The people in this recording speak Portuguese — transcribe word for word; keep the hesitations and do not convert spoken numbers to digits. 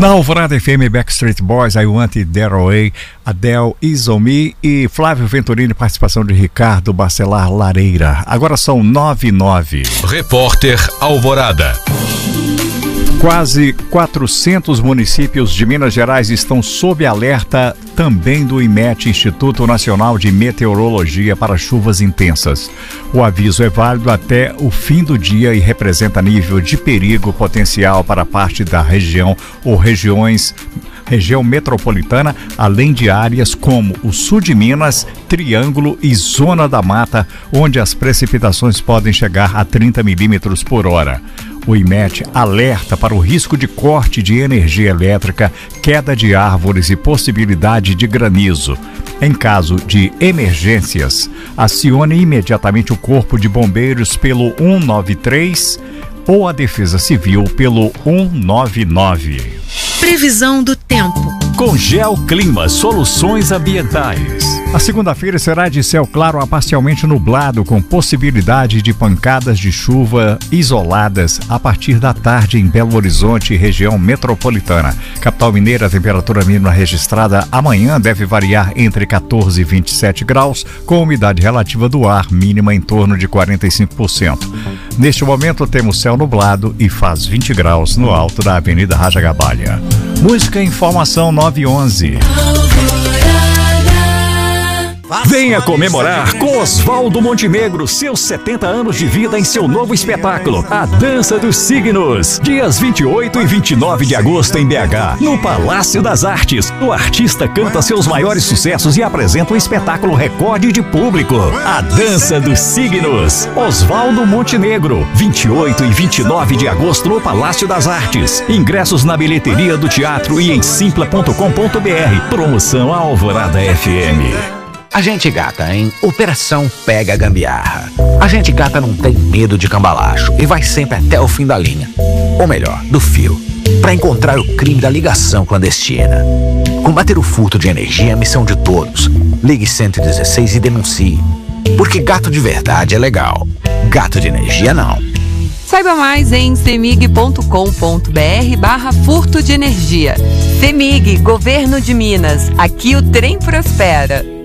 Na Alvorada F M, Backstreet Boys, I Want It That Way, Adele, Is On Me e Flávio Venturini, participação de Ricardo Bacelar Lareira. Agora são nove e nove. Repórter Alvorada. Quase quatrocentos municípios de Minas Gerais estão sob alerta também do IMET, Instituto Nacional de Meteorologia, para chuvas intensas. O aviso é válido até o fim do dia e representa nível de perigo potencial para parte da região ou regiões região metropolitana, além de áreas como o sul de Minas, Triângulo e Zona da Mata, onde as precipitações podem chegar a trinta milímetros por hora. O IMET alerta para o risco de corte de energia elétrica, queda de árvores e possibilidade de granizo. Em caso de emergências, acione imediatamente o Corpo de Bombeiros pelo um nove três ou a Defesa Civil pelo um nove nove. Previsão do tempo. Com Geoclima Soluções Ambientais. A segunda-feira será de céu claro a parcialmente nublado, com possibilidade de pancadas de chuva isoladas a partir da tarde em Belo Horizonte e região metropolitana. Capital Mineira, a temperatura mínima registrada amanhã deve variar entre quatorze e vinte e sete graus, com umidade relativa do ar mínima em torno de quarenta e cinco por cento. Neste momento temos céu nublado e faz vinte graus no alto da Avenida Raja Gabalha. Música e informação nove e onze. Venha comemorar com Oswaldo Montenegro seus setenta anos de vida em seu novo espetáculo, A Dança dos Signos. Dias vinte e oito e vinte e nove de agosto em B H, no Palácio das Artes. O artista canta seus maiores sucessos e apresenta um espetáculo recorde de público. A Dança dos Signos. Oswaldo Montenegro. vinte e oito e vinte e nove de agosto no Palácio das Artes. Ingressos na bilheteria do teatro e em simpla ponto com ponto br. Promoção Alvorada F M. Agente Gata em Operação Pega Gambiarra. Agente Gata não tem medo de cambalacho e vai sempre até o fim da linha, ou melhor, do fio, para encontrar o crime da ligação clandestina. Combater o furto de energia é missão de todos. Ligue cento e dezesseis e denuncie. Porque gato de verdade é legal, gato de energia não. Saiba mais em cemig ponto com ponto br barra furto de energia. Cemig, Governo de Minas. Aqui o trem prospera.